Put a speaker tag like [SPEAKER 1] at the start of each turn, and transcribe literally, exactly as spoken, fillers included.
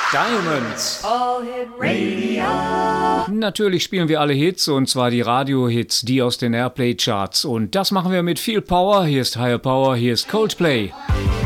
[SPEAKER 1] Diamonds.
[SPEAKER 2] All Hit Radio.
[SPEAKER 1] Natürlich spielen wir alle Hits, und zwar die Radio-Hits, die aus den Airplay-Charts. Und das machen wir mit viel Power. Hier ist Higher Power, hier ist Coldplay.